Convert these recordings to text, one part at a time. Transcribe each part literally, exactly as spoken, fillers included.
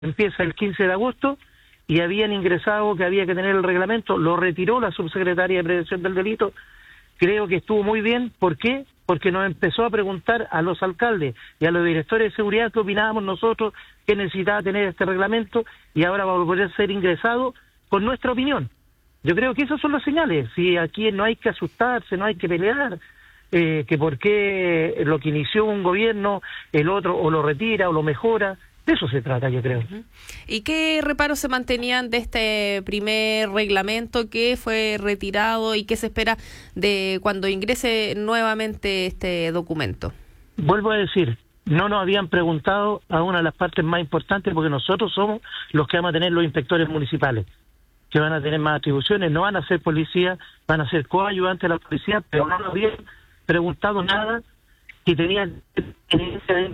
empieza el quince de agosto y habían ingresado que había que tener el reglamento, lo retiró la subsecretaria de Prevención del Delito. Creo que estuvo muy bien. ¿Por qué? Porque nos empezó a preguntar a los alcaldes y a los directores de seguridad qué opinábamos nosotros, que necesitaba tener este reglamento, y ahora va a poder ser ingresado con nuestra opinión. Yo creo que esas son las señales. Si aquí no hay que asustarse, no hay que pelear, eh, que por qué lo que inició un gobierno, el otro o lo retira o lo mejora. De eso se trata, yo creo. ¿Y qué reparos se mantenían de este primer reglamento que fue retirado y qué se espera de cuando ingrese nuevamente este documento? Vuelvo a decir, no nos habían preguntado a una de las partes más importantes, porque nosotros somos los que vamos a tener los inspectores municipales, que van a tener más atribuciones, no van a ser policías, van a ser coayudantes de la policía, pero no nos habían preguntado nada si tenían experiencia.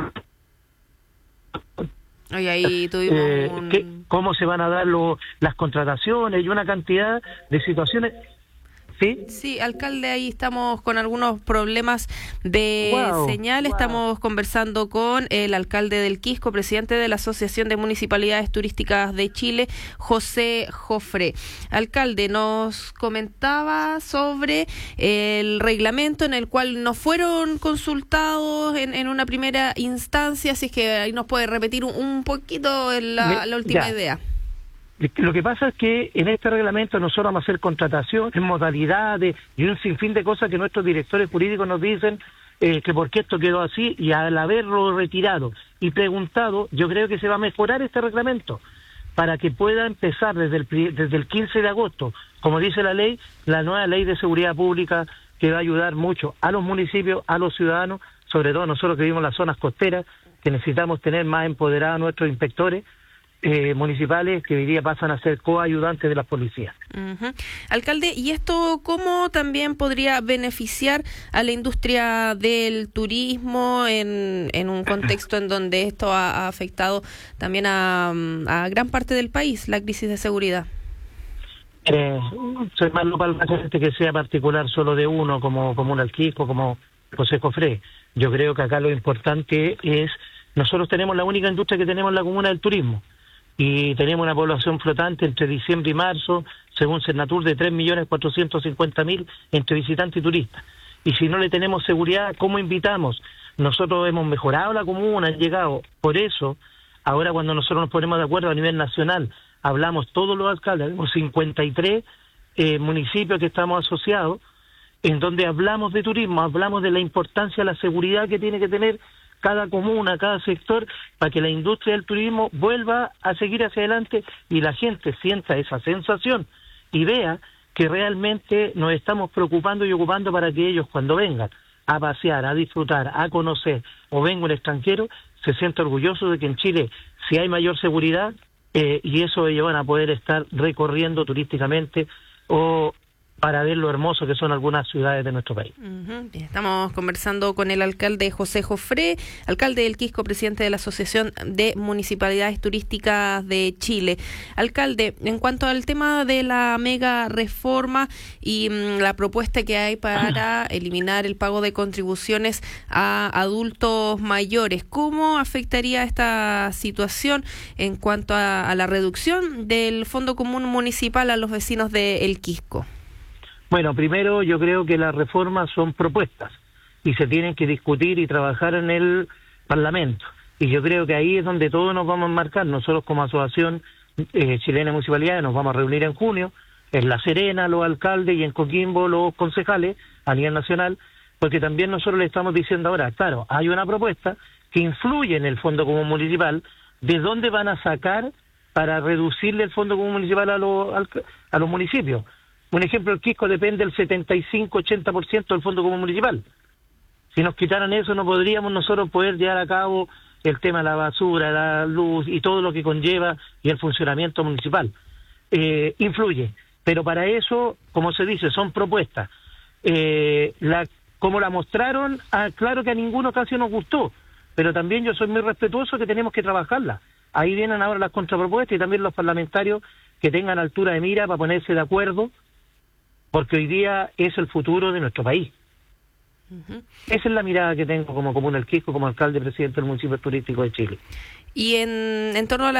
Oye, ahí tuvimos eh, un... que, cómo se van a dar lo, las contrataciones y una cantidad de situaciones. ¿Sí? Sí, alcalde, ahí estamos con algunos problemas de wow, señal. Wow. Estamos conversando con el alcalde del Quisco, presidente de la Asociación de Municipalidades Turísticas de Chile, José Jofré. Alcalde, nos comentaba sobre el reglamento en el cual no fueron consultados en, en una primera instancia, así es que ahí nos puede repetir un, un poquito la, la última ya. idea. Lo que pasa es que en este reglamento nosotros vamos a hacer contratación en modalidades y un sinfín de cosas que nuestros directores jurídicos nos dicen eh, que por qué esto quedó así, y al haberlo retirado y preguntado, yo creo que se va a mejorar este reglamento para que pueda empezar desde el, desde el quince de agosto, como dice la ley, la nueva ley de seguridad pública, que va a ayudar mucho a los municipios, a los ciudadanos, sobre todo nosotros que vivimos en las zonas costeras, que necesitamos tener más empoderados a nuestros inspectores Eh, municipales, que hoy día pasan a ser coayudantes de las policías. Uh-huh. Alcalde, ¿y esto cómo también podría beneficiar a la industria del turismo en, en un contexto en donde esto ha, ha afectado también a, a gran parte del país, la crisis de seguridad? Eh, soy más no para la gente que sea particular solo de uno, como, como un Alquisco, como José Jofré. Yo creo que acá lo importante es, nosotros tenemos la única industria que tenemos en la comuna del turismo, y tenemos una población flotante entre diciembre y marzo, según Cernatur, de tres millones cuatrocientos cincuenta mil entre visitantes y turistas. Y si no le tenemos seguridad, ¿cómo invitamos? Nosotros hemos mejorado la comuna, han llegado. Por eso, ahora cuando nosotros nos ponemos de acuerdo a nivel nacional, hablamos todos los alcaldes, tenemos cincuenta y tres eh, municipios que estamos asociados, en donde hablamos de turismo, hablamos de la importancia de la seguridad que tiene que tener cada comuna, cada sector, para que la industria del turismo vuelva a seguir hacia adelante y la gente sienta esa sensación y vea que realmente nos estamos preocupando y ocupando para que ellos, cuando vengan a pasear, a disfrutar, a conocer, o venga un extranjero, se sienta orgulloso de que en Chile, si hay mayor seguridad, eh, y eso ellos van a poder estar recorriendo turísticamente o para ver lo hermoso que son algunas ciudades de nuestro país. Uh-huh. Bien, estamos conversando con el alcalde José Jofré, alcalde del Quisco, presidente de la Asociación de Municipalidades Turísticas de Chile. Alcalde, en cuanto al tema de la mega reforma y mm, la propuesta que hay para eliminar el pago de contribuciones a adultos mayores, ¿cómo afectaría esta situación en cuanto a, a la reducción del Fondo Común Municipal a los vecinos de El Quisco? Bueno, primero yo creo que las reformas son propuestas y se tienen que discutir y trabajar en el Parlamento. Y yo creo que ahí es donde todos nos vamos a marcar. Nosotros como Asociación eh, Chilena de Municipalidades nos vamos a reunir en junio, en La Serena los alcaldes y en Coquimbo los concejales a nivel nacional, porque también nosotros le estamos diciendo ahora, claro, hay una propuesta que influye en el Fondo Común Municipal, de dónde van a sacar para reducirle el Fondo Común Municipal a los, a los municipios. Un ejemplo, el Quisco depende del setenta y cinco a ochenta por ciento del Fondo Común Municipal. Si nos quitaran eso, no podríamos nosotros poder llevar a cabo el tema de la basura, la luz y todo lo que conlleva y el funcionamiento municipal. Eh, influye, pero para eso, como se dice, son propuestas. Eh, la, como la mostraron, ah, claro que a ninguno casi nos gustó, pero también yo soy muy respetuoso que tenemos que trabajarla. Ahí vienen ahora las contrapropuestas y también los parlamentarios que tengan altura de mira para ponerse de acuerdo, porque hoy día es el futuro de nuestro país. Uh-huh. Esa es la mirada que tengo como comuna del Quisco, como alcalde presidente del municipio turístico de Chile. Y en, en torno a la